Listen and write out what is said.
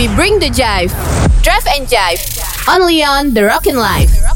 We bring the jive. Drive and jive. Only on The Rockin' Life.